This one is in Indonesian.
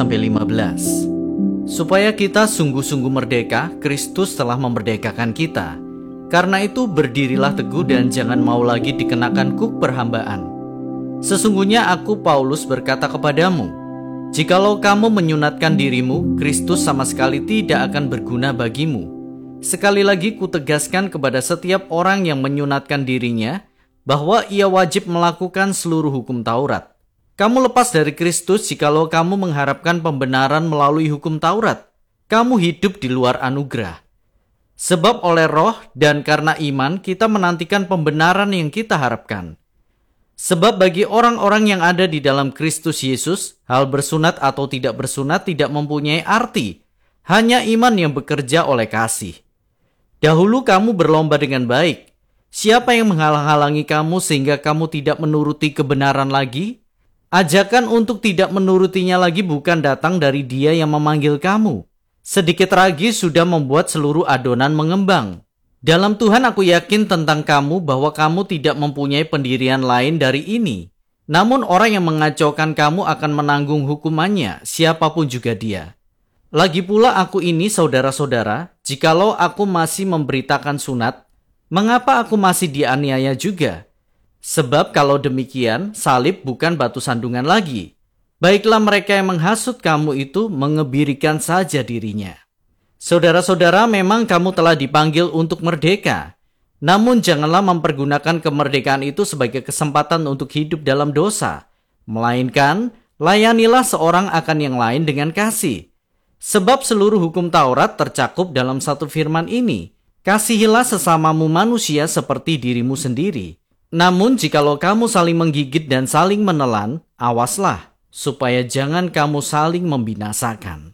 1-15. Supaya kita sungguh-sungguh merdeka, Kristus telah memerdekakan kita. Karena itu berdirilah teguh dan jangan mau lagi dikenakan kuk perhambaan. Sesungguhnya aku Paulus berkata kepadamu, jikalau kamu menyunatkan dirimu, Kristus sama sekali tidak akan berguna bagimu. Sekali lagi kutegaskan kepada setiap orang yang menyunatkan dirinya, bahwa ia wajib melakukan seluruh hukum Taurat. Kamu lepas dari Kristus jikalau kamu mengharapkan pembenaran melalui hukum Taurat. Kamu hidup di luar anugerah. Sebab oleh roh dan karena iman kita menantikan pembenaran yang kita harapkan. Sebab bagi orang-orang yang ada di dalam Kristus Yesus, hal bersunat atau tidak bersunat tidak mempunyai arti. Hanya iman yang bekerja oleh kasih. Dahulu kamu berlomba dengan baik. Siapa yang menghalang-halangi kamu sehingga kamu tidak menuruti kebenaran lagi? Ajakan untuk tidak menurutinya lagi bukan datang dari Dia yang memanggil kamu. Sedikit ragis sudah membuat seluruh adonan mengembang. Dalam Tuhan aku yakin tentang kamu bahwa kamu tidak mempunyai pendirian lain dari ini. Namun orang yang mengacaukan kamu akan menanggung hukumannya, siapapun juga dia. Lagi pula aku ini saudara-saudara, jikalau aku masih memberitakan sunat, mengapa aku masih dianiaya juga? Sebab kalau demikian, salib bukan batu sandungan lagi. Baiklah mereka yang menghasut kamu itu mengebirikan saja dirinya. Saudara-saudara, memang kamu telah dipanggil untuk merdeka. Namun janganlah mempergunakan kemerdekaan itu sebagai kesempatan untuk hidup dalam dosa. Melainkan, layanilah seorang akan yang lain dengan kasih. Sebab seluruh hukum Taurat tercakup dalam satu firman ini. Kasihilah sesamamu manusia seperti dirimu sendiri. Namun jikalau kamu saling menggigit dan saling menelan, awaslah, supaya jangan kamu saling membinasakan.